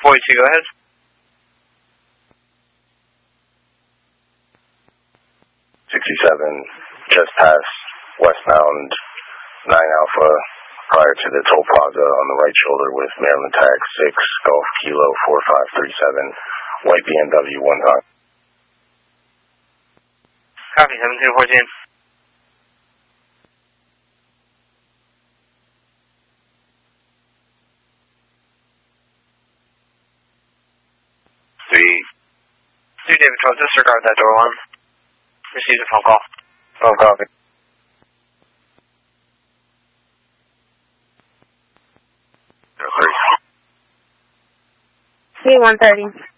42, go ahead. 67, just past westbound 9 Alpha, prior to the toll plaza on the right shoulder with Maryland Tag 6 Golf Kilo 4537, white BMW 1 ton. Copy, 7214. David 12, disregard that door one. Received a phone call. Phone copy. C-130.